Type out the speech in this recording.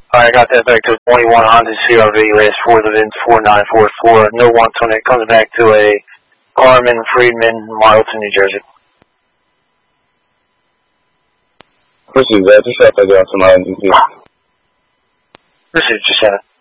Alright, I got that back to 21 Honda CRV, last four of the VINs 4944. No 120. It comes back to a Carmen Friedman, Marlton, New Jersey. Proceed, that. Just shut that down to my NDT. Proceed, just 7.